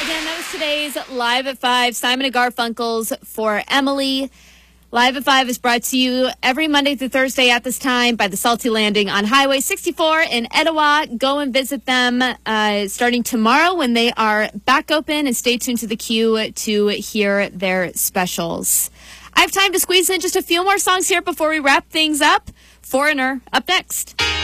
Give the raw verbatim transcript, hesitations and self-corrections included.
Again, that was today's Live at five, Simon and Garfunkel's For Emily. Live at five is brought to you every Monday through Thursday at this time by the Salty Landing on Highway sixty-four in Etowah. Go and visit them uh, starting tomorrow when they are back open, and stay tuned to the queue to hear their specials. I have time to squeeze in just a few more songs here before we wrap things up. Foreigner up next.